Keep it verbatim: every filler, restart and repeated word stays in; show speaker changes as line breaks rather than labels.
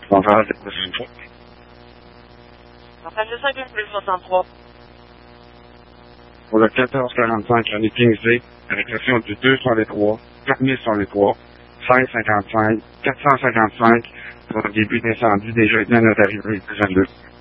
Centrale de soixante-trois.
Centrale de cinq plus soixante-trois.
Pour le quatorze quarante-cinq, on est Kingsley, avec pression de deux cent trois, quatre mille cent trois, seize cinquante-cinq, quatre cent cinquante-cinq, pour le début d'incendie déjà bien notre arrivée, vingt-deux.